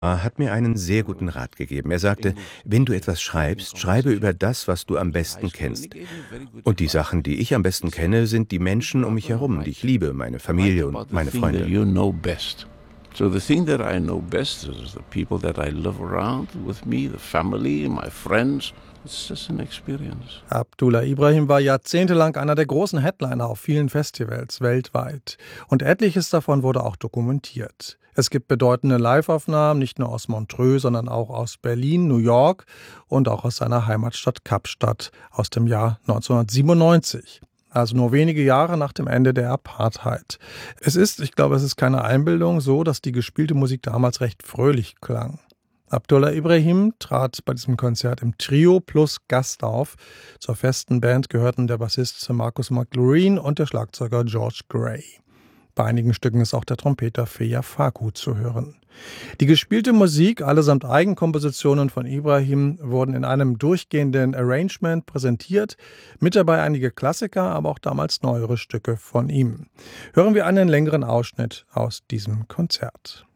Er hat mir einen sehr guten Rat gegeben. Er sagte, wenn du etwas schreibst, schreibe über das, was du am besten kennst. Und die Sachen, die ich am besten kenne, sind die Menschen um mich herum, die ich liebe, meine Familie und meine Freunde. So the thing that I know best is the people that I live around with me, the family, my friends. It's just an experience. Abdullah Ibrahim war jahrzehntelang einer der großen Headliner auf vielen Festivals weltweit. Und etliches davon wurde auch dokumentiert. Es gibt bedeutende Live-Aufnahmen, nicht nur aus Montreux, sondern auch aus Berlin, New York und auch aus seiner Heimatstadt Kapstadt aus dem Jahr 1997. Also nur wenige Jahre nach dem Ende der Apartheid. Ich glaube, es ist keine Einbildung, so, dass die gespielte Musik damals recht fröhlich klang. Abdullah Ibrahim trat bei diesem Konzert im Trio plus Gast auf. Zur festen Band gehörten der Bassist Marcus McLaurin und der Schlagzeuger George Gray. Bei einigen Stücken ist auch der Trompeter Feya Faku zu hören. Die gespielte Musik, allesamt Eigenkompositionen von Ibrahim, wurden in einem durchgehenden Arrangement präsentiert. Mit dabei einige Klassiker, aber auch damals neuere Stücke von ihm. Hören wir einen längeren Ausschnitt aus diesem Konzert.